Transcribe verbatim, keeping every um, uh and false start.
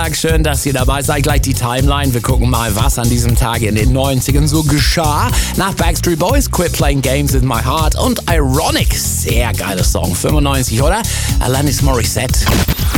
Tag. Schön, dass ihr dabei seid. Gleich die Timeline. Wir gucken mal, was an diesem Tag in den neunzigern so geschah. Nach Backstreet Boys, Quit Playing Games with My Heart und Ironic. Sehr geiler Song. fünfundneunzig, oder? Alanis Morissette.